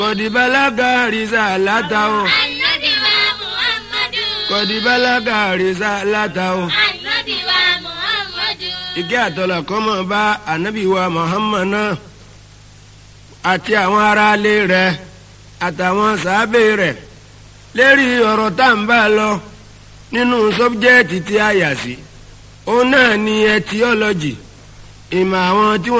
Kọ̀dìbálágà rìsálátà o. Ànábì wa Muhammadu. Kọ̀dìbálágà rìsálátà o. Ànábì wa Muhammadu. Ìkẹ́ àtọ́lá kó máa bá ànábì wa Muhammad náà àti àwọn aráalé rẹ̀ àtàwọn sàábé rẹ̀ lérí ọ̀rọ̀ tá à ń bá lọ nínú sọ́bjẹ́ẹ̀tì tí a yà sí. Òun náà ni etiọ́lọ́jì, ìmọ̀ àwọn tí wọ́n